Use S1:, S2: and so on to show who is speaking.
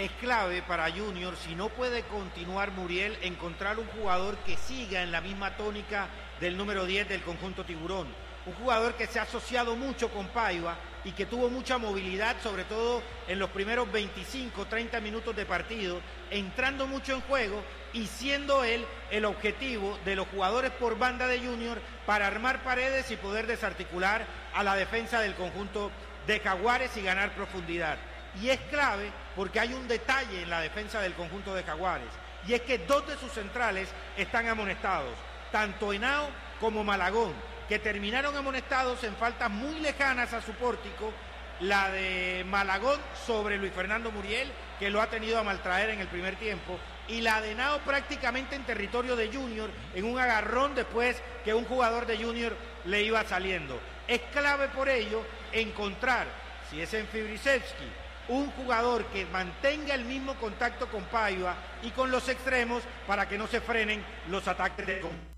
S1: es clave para Junior, si no puede continuar Muriel, encontrar un jugador que siga en la misma tónica del número 10 del conjunto tiburón. Un jugador que se ha asociado mucho con Paiva y que tuvo mucha movilidad, sobre todo en los primeros 25, 30 minutos de partido, entrando mucho en juego y siendo él el objetivo de los jugadores por banda de Junior para armar paredes y poder desarticular a la defensa del conjunto de Jaguares y ganar profundidad. Y es clave porque hay un detalle en la defensa del conjunto de Jaguares, y es que dos de sus centrales están amonestados, tanto Henao como Malagón, que terminaron amonestados en faltas muy lejanas a su pórtico, la de Malagón sobre Luis Fernando Muriel, que lo ha tenido a maltraer en el primer tiempo, y la de Henao prácticamente en territorio de Junior, en un agarrón después que un jugador de Junior le iba saliendo. Es clave por ello encontrar, si es en Fibrisevski, un jugador que mantenga el mismo contacto con Paiva y con los extremos para que no se frenen los ataques de